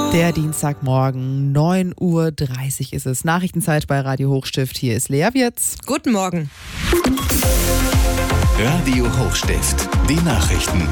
Der Dienstagmorgen, 9.30 Uhr ist es. Nachrichtenzeit bei Radio Hochstift. Hier ist Lea Wirz. Guten Morgen. Radio Hochstift, die Nachrichten.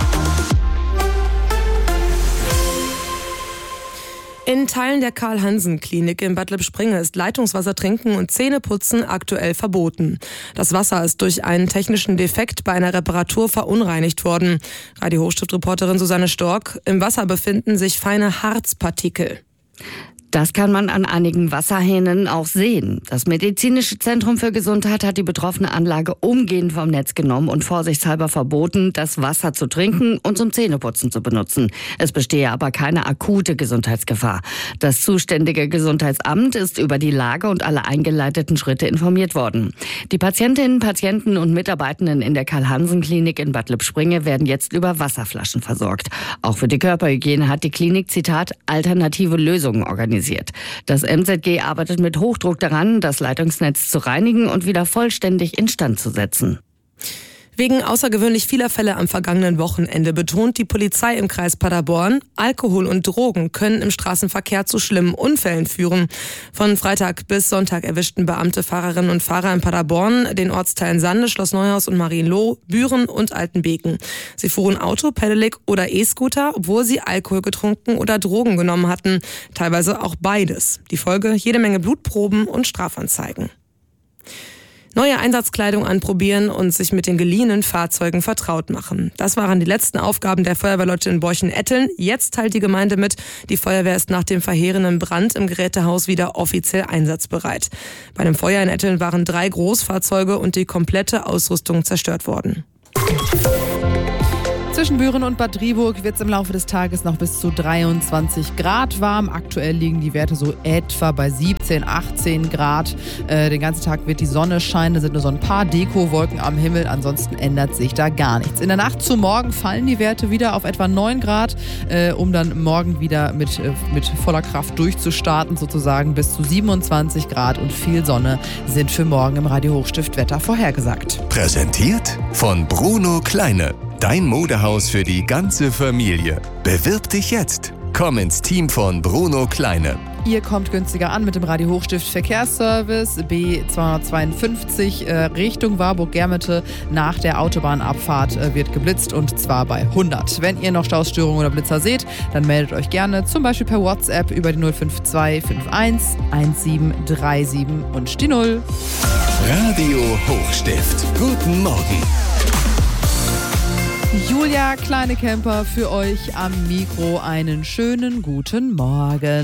In Teilen der Karl-Hansen-Klinik in Bad Lippspringe ist Leitungswasser trinken und Zähneputzen aktuell verboten. Das Wasser ist durch einen technischen Defekt bei einer Reparatur verunreinigt worden. Radio Hochstift-Reporterin Susanne Stork: Im Wasser befinden sich feine Harzpartikel. Das kann man an einigen Wasserhähnen auch sehen. Das Medizinische Zentrum für Gesundheit hat die betroffene Anlage umgehend vom Netz genommen und vorsichtshalber verboten, das Wasser zu trinken und zum Zähneputzen zu benutzen. Es bestehe aber keine akute Gesundheitsgefahr. Das zuständige Gesundheitsamt ist über die Lage und alle eingeleiteten Schritte informiert worden. Die Patientinnen, Patienten und Mitarbeitenden in der Karl-Hansen-Klinik in Bad Lippspringe werden jetzt über Wasserflaschen versorgt. Auch für die Körperhygiene hat die Klinik, Zitat, alternative Lösungen organisiert. Das MZG arbeitet mit Hochdruck daran, das Leitungsnetz zu reinigen und wieder vollständig instand zu setzen. Wegen außergewöhnlich vieler Fälle am vergangenen Wochenende betont die Polizei im Kreis Paderborn, Alkohol und Drogen können im Straßenverkehr zu schlimmen Unfällen führen. Von Freitag bis Sonntag erwischten Beamte Fahrerinnen und Fahrer in Paderborn, den Ortsteilen Sande, Schloss Neuhaus und Marienloh, Büren und Altenbeken. Sie fuhren Auto, Pedelec oder E-Scooter, obwohl sie Alkohol getrunken oder Drogen genommen hatten. Teilweise auch beides. Die Folge: jede Menge Blutproben und Strafanzeigen. Neue Einsatzkleidung anprobieren und sich mit den geliehenen Fahrzeugen vertraut machen. Das waren die letzten Aufgaben der Feuerwehrleute in Borchen-Etteln. Jetzt teilt die Gemeinde mit, die Feuerwehr ist nach dem verheerenden Brand im Gerätehaus wieder offiziell einsatzbereit. Bei dem Feuer in Etteln waren 3 Großfahrzeuge und die komplette Ausrüstung zerstört worden. Zwischen Büren und Bad Driburg wird es im Laufe des Tages noch bis zu 23 Grad warm. Aktuell liegen die Werte so etwa bei 17, 18 Grad. Den ganzen Tag wird die Sonne scheinen, da sind nur so ein paar Dekowolken am Himmel. Ansonsten ändert sich da gar nichts. In der Nacht zu morgen fallen die Werte wieder auf etwa 9 Grad, um dann morgen wieder mit voller Kraft durchzustarten, sozusagen bis zu 27 Grad und viel Sonne sind für morgen im Radio Hochstift Wetter vorhergesagt. Präsentiert von Bruno Kleine. Dein Modehaus für die ganze Familie. Bewirb dich jetzt. Komm ins Team von Bruno Kleine. Ihr kommt günstiger an mit dem Radio Hochstift Verkehrsservice B252 Richtung Warburg-Germete. Nach der Autobahnabfahrt wird geblitzt und zwar bei 100. Wenn ihr noch Stausstörungen oder Blitzer seht, dann meldet euch gerne, zum Beispiel per WhatsApp über die 052 51 1737 und die 0. Radio Hochstift. Guten Morgen. Julia Kleinekemper für euch am Mikro. Einen schönen guten Morgen.